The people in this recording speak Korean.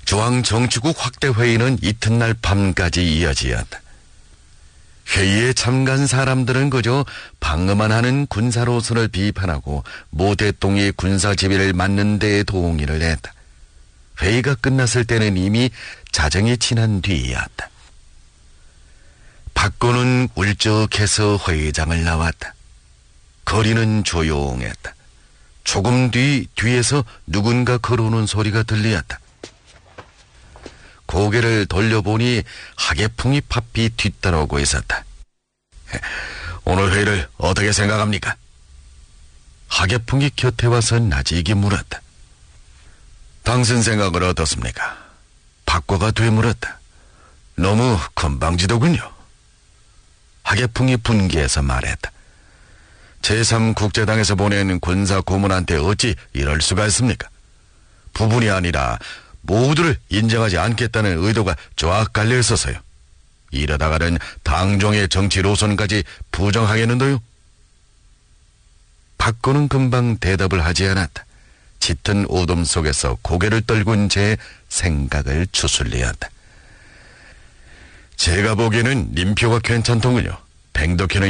중앙정치국 확대 회의는 이튿날 밤까지 이어지었다. 회의에 참가한 사람들은 그저 방어만 하는 군사로선을 비판하고 모 대통령의 군사지휘를 맡는 데 동의를 했다. 회의가 끝났을 때는 이미 자정이 지난 뒤이었다. 박건은 울적해서 회의장을 나왔다. 거리는 조용했다. 조금 뒤에서 누군가 걸어오는 소리가 들리었다. 고개를 돌려보니 하계풍이 바삐 뒤따라오고 있었다. 오늘 회의를 어떻게 생각합니까? 하계풍이 곁에 와서 나지게 물었다. 당신 생각은 어떻습니까? 박과가 되물었다. 너무 건방지더군요. 하계풍이 분개해서 말했다. 제3국제당에서 보낸 군사 고문한테 어찌 이럴 수가 있습니까? 부분이 아니라 모두를 인정하지 않겠다는 의도가 쫙 깔려 있어서요. 이러다가는 당종의 정치 노선까지 부정하겠는데요. 박건은 금방 대답을 하지 않았다. 짙은 어둠 속에서 고개를 떨군 채 생각을 추슬리었다. 제가 보기에는 님표가 괜찮더군요. 뱅덕회는